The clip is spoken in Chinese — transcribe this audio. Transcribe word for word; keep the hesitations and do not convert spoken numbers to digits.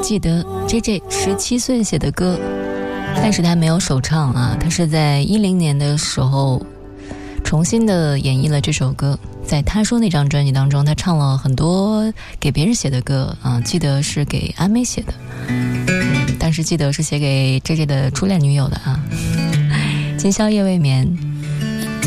记得 J J 十七岁写的歌，但是他没有首唱啊，他是在一零年的时候重新的演绎了这首歌。在他说那张专辑当中，他唱了很多给别人写的歌啊，记得是给阿妹写的，嗯，但是记得是写给 J J 的初恋女友的啊。今宵夜未眠，